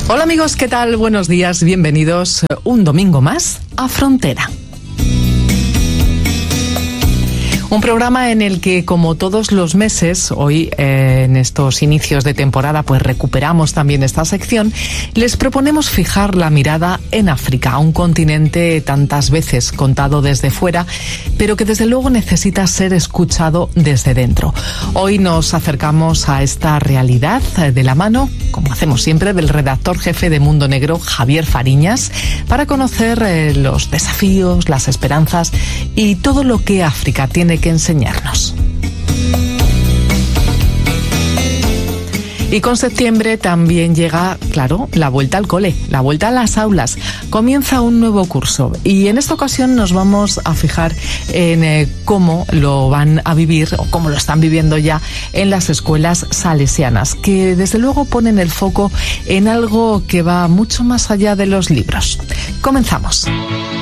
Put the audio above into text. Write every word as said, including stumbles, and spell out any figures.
Hola amigos, ¿qué tal? Buenos días, bienvenidos un domingo más a Frontera. Un programa en el que, como todos los meses, hoy eh, en estos inicios de temporada, pues recuperamos también esta sección, les proponemos fijar la mirada en África, un continente tantas veces contado desde fuera, pero que desde luego necesita ser escuchado desde dentro. Hoy nos acercamos a esta realidad de la mano, como hacemos siempre, del redactor jefe de Mundo Negro, Javier Fariñas, para conocer eh, los desafíos, las esperanzas y todo lo que África tiene que enseñarnos. Y con septiembre también llega, claro, la vuelta al cole, la vuelta a las aulas. Comienza un nuevo curso y en esta ocasión nos vamos a fijar en eh, cómo lo van a vivir o cómo lo están viviendo ya en las escuelas salesianas, que desde luego ponen el foco en algo que va mucho más allá de los libros. Comenzamos.